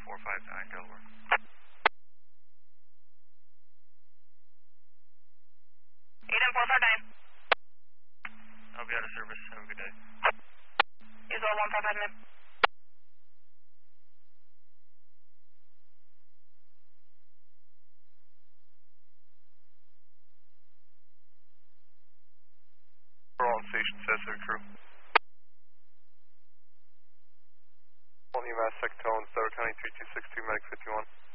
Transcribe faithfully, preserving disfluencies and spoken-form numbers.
four five nine, Delaware. eight M four five nine. I'll be out of service. Have a good day. Israel one five five nine. We're all on station, says their crew. All U M A S, second tone, Federal County three two six two, Medic fifty-one.